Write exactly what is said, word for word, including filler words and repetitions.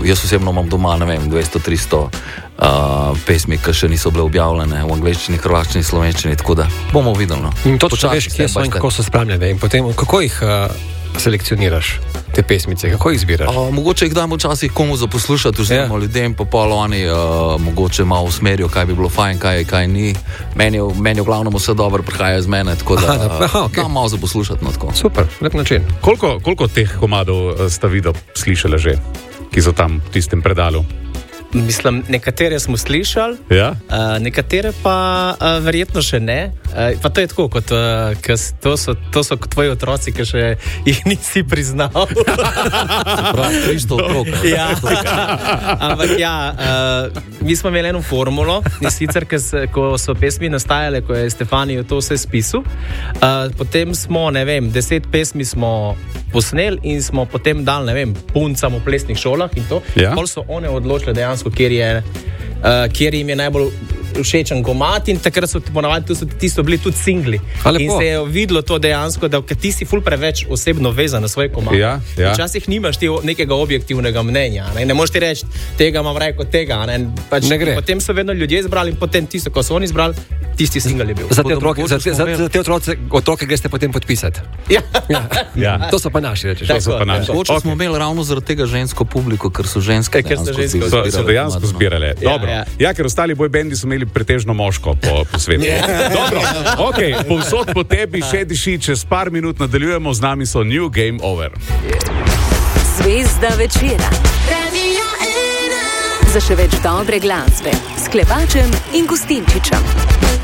jaz osebno imam doma, ne vem, dvesto tristo uh, pesmi, ki še niso bile objavljene v angleščini, hrvaščini, slovenščini, tako da bomo videli. No. In točno veš, kje so in kako so spremljene in potem, kako jih uh, selekcioniraš? Te pesmice, kako jih izbiraš? Uh, mogoče jih damo včasih komu za poslušati, oziroma yeah. ljudem, pa pol oni uh, mogoče malo usmerijo, kaj bi bilo fajn, kaj, kaj ni. Meni je, meni je v glavnem vse dobro, prihaja iz mene, tako da uh, aha, okay. dam malo za poslušati. No, super, lep način. Koliko, koliko teh komadov sta video slišali že, ki so tam v tistem predalu? Mislim, nekatere smo slišali, ja? uh, nekatere pa uh, verjetno še ne. Uh, pa to je tako, kot uh, to, so, to so kot tvoji otroci, ki še jih nisi priznal. Prav, tristo otrok. Ja, ampak ja, uh, mi smo imeli eno formulo, in sicer, ko so pesmi nastajale, ko je Stefanijo to vse spisal, uh, potem smo, ne vem, deset pesmi smo posneli in smo potem dali, ne vem, puncam v plesnih šolah in to. Ja? Pol so one odločile dejansko, Kjer, je, uh, kjer jim je najbolj všečen komad in takrat so ponavadi ti so, ti so bili tudi singli. In se je videlo to dejansko, da ti si ful preveč osebno vezan na svoj komad. Ja, ja. Včasih nimaš ti nekega objektivnega mnenja. Ne, ne možeš ti reči, tega imam raje kot tega. Ne, pač, ne gre. Potem so vedno ljudje izbrali in potem tisto, ko so oni izbrali, tisti singl je bil. Za te otroke, za te, za, za te otroce, otroke greste potem podpisati. Ja. Ja. Ja. To so pa naši, rečeš. To so pa naši. Mogoče okay. smo imeli ravno zaradi tega žensko publiko, ker so ženske ker so, žensko so, so dejansko zbirale. Ja, Dobro. ja. Ja, ker ostali boy bendi so imeli pretežno moško po, po svetu. Dobro, ok, povsod po tebi še diši, čez par minut nadaljujemo, z nami so New Game Over. Zvezda večera. Za še več dobre glasbe s Klepačem in Gustinčičem.